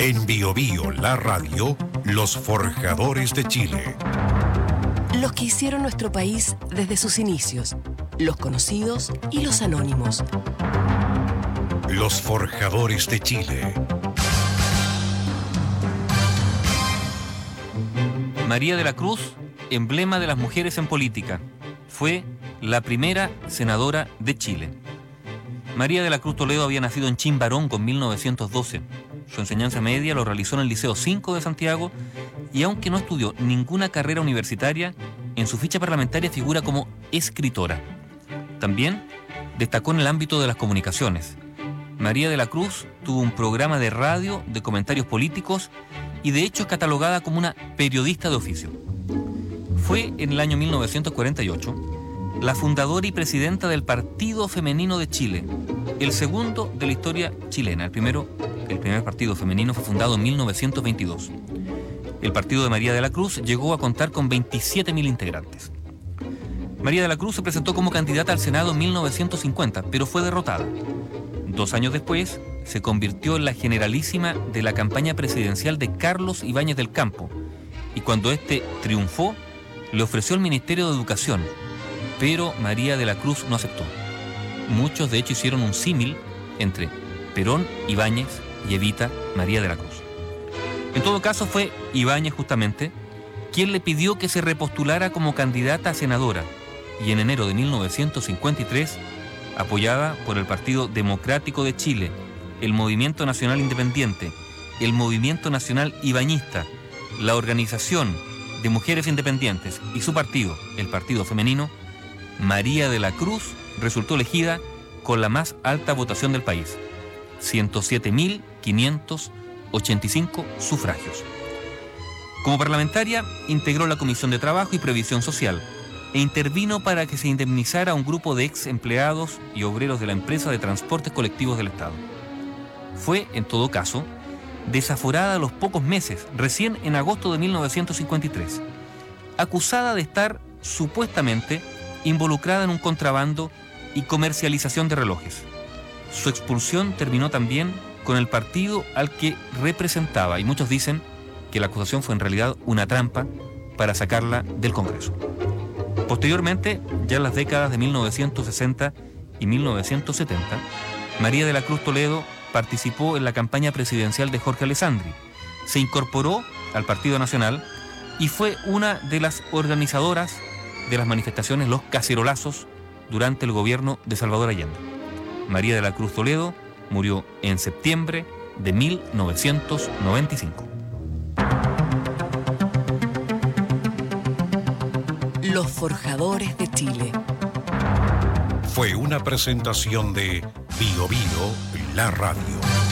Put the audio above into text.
En Bio Bio, la radio, los forjadores de Chile. Los que hicieron nuestro país desde sus inicios, los conocidos y los anónimos. Los forjadores de Chile. María de la Cruz, emblema de las mujeres en política, fue la primera senadora de Chile. María de la Cruz Toledo había nacido en Chimbarongo en 1912. Su enseñanza media lo realizó en el Liceo 5 de Santiago y aunque no estudió ninguna carrera universitaria, en su ficha parlamentaria figura como escritora. También destacó en el ámbito de las comunicaciones. María de la Cruz tuvo un programa de radio de comentarios políticos y de hecho es catalogada como una periodista de oficio. Fue en el año 1948 la fundadora y presidenta del Partido Femenino de Chile, el segundo de la historia chilena. El primer partido femenino fue fundado en 1922. El partido de María de la Cruz llegó a contar con 27.000 integrantes. María de la Cruz se presentó como candidata al Senado en 1950, pero fue derrotada. 2 años después, se convirtió en la generalísima de la campaña presidencial de Carlos Ibáñez del Campo, y cuando este triunfó, le ofreció el Ministerio de Educación, pero María de la Cruz no aceptó. Muchos, de hecho, hicieron un símil entre Perón, Ibáñez y Evita, María de la Cruz. En todo caso, fue Ibáñez justamente quien le pidió que se repostulara como candidata a senadora, y en enero de 1953, apoyada por el Partido Democrático de Chile, el Movimiento Nacional Independiente, el Movimiento Nacional Ibañista, la Organización de Mujeres Independientes y su partido, el Partido Femenino, María de la Cruz resultó elegida con la más alta votación del país, 107.585 sufragios. Como parlamentaria, integró la Comisión de Trabajo y Previsión Social e intervino para que se indemnizara a un grupo de ex empleados y obreros de la empresa de transportes colectivos del Estado. Fue, en todo caso, desaforada a los pocos meses, recién en agosto de 1953, acusada de estar, supuestamente, involucrada en un contrabando y comercialización de relojes. Su expulsión terminó también con el partido al que representaba, y muchos dicen que la acusación fue en realidad una trampa para sacarla del Congreso. Posteriormente, ya en las décadas de 1960 y 1970, María de la Cruz Toledo participó en la campaña presidencial de Jorge Alessandri, se incorporó al Partido Nacional y fue una de las organizadoras de las manifestaciones Los Cacerolazos durante el gobierno de Salvador Allende. María de la Cruz Toledo murió en septiembre de 1995. Los forjadores de Chile. Fue una presentación de Bio Bio, la radio.